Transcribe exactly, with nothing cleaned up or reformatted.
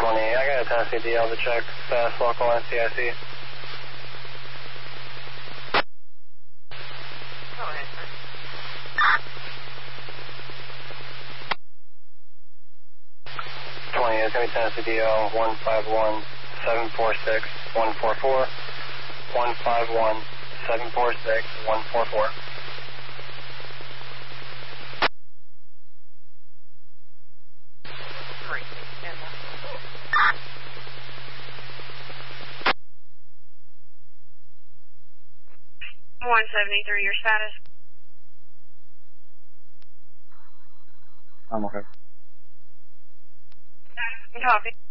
twenty, I got a Tennessee D L to check, fast local N C I C. Go ahead, sir. twenty, it's going to be Tennessee D L one five one seven four six one four four, one five one seven four six one four four. Three, stand by. one seventy-three, your status? I'm okay. Copy.